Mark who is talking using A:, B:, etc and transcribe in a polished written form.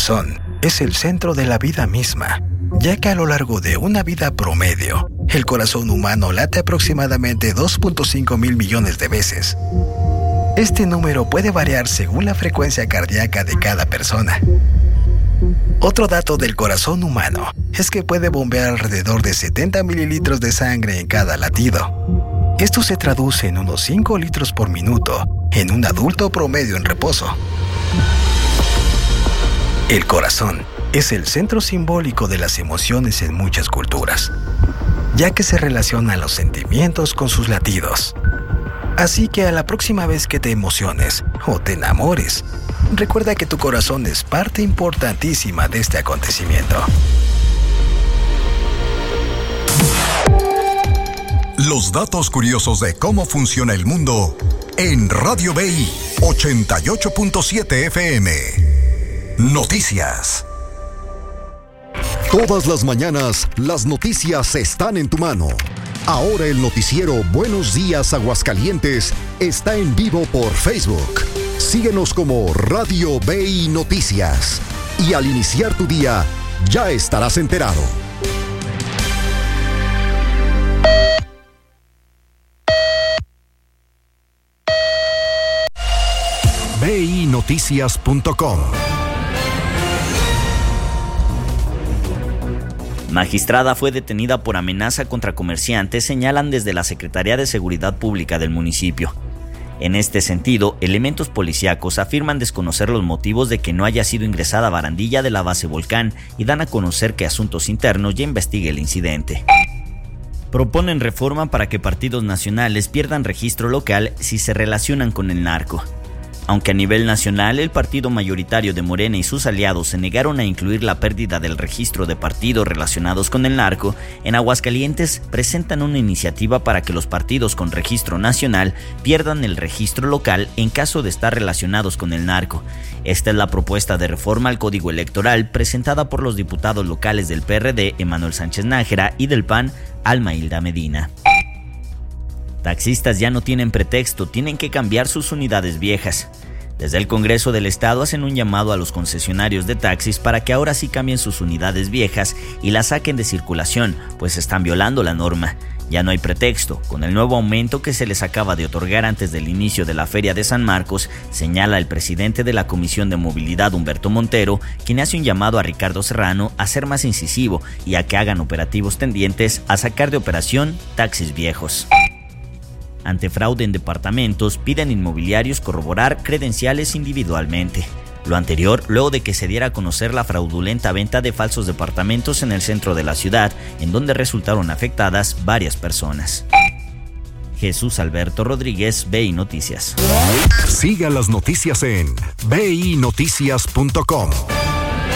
A: corazón es el centro de la vida misma, ya que a lo largo de una vida promedio, el corazón humano late aproximadamente 2.5 mil millones de veces. Este número puede variar según la frecuencia cardíaca de cada persona. Otro dato del corazón humano es que puede bombear alrededor de 70 mililitros de sangre en cada latido. Esto se traduce en unos 5 litros por minuto en un adulto promedio en reposo. El corazón es el centro simbólico de las emociones en muchas culturas, ya que se relaciona los sentimientos con sus latidos. Así que a la próxima vez que te emociones o te enamores, recuerda que tu corazón es parte importantísima de este acontecimiento.
B: Los datos curiosos de cómo funciona el mundo en Radio BI 88.7 FM. Noticias. Todas las mañanas, las noticias están en tu mano. Ahora el noticiero Buenos Días Aguascalientes está en vivo por Facebook. Síguenos como Radio BI Noticias. Y al iniciar tu día, ya estarás enterado. BINoticias.com.
C: Magistrada fue detenida por amenaza contra comerciantes, señalan desde la Secretaría de Seguridad Pública del municipio. En este sentido, elementos policíacos afirman desconocer los motivos de que no haya sido ingresada barandilla de la base Volcán y dan a conocer que Asuntos Internos ya investiga el incidente. Proponen reforma para que partidos nacionales pierdan registro local si se relacionan con el narco. Aunque a nivel nacional el partido mayoritario de Morena y sus aliados se negaron a incluir la pérdida del registro de partidos relacionados con el narco, en Aguascalientes presentan una iniciativa para que los partidos con registro nacional pierdan el registro local en caso de estar relacionados con el narco. Esta es la propuesta de reforma al Código Electoral presentada por los diputados locales del PRD, Emanuel Sánchez Nájera, y del PAN, Alma Hilda Medina. Taxistas ya no tienen pretexto, tienen que cambiar sus unidades viejas. Desde el Congreso del Estado hacen un llamado a los concesionarios de taxis para que ahora sí cambien sus unidades viejas y las saquen de circulación, pues están violando la norma. Ya no hay pretexto, con el nuevo aumento que se les acaba de otorgar antes del inicio de la Feria de San Marcos, señala el presidente de la Comisión de Movilidad, Humberto Montero, quien hace un llamado a Ricardo Serrano a ser más incisivo y a que hagan operativos tendientes a sacar de operación taxis viejos. Ante fraude en departamentos, piden inmobiliarios corroborar credenciales individualmente. Lo anterior, luego de que se diera a conocer la fraudulenta venta de falsos departamentos en el centro de la ciudad, en donde resultaron afectadas varias personas. Jesús Alberto Rodríguez, BI Noticias.
B: Siga las noticias en BINoticias.com.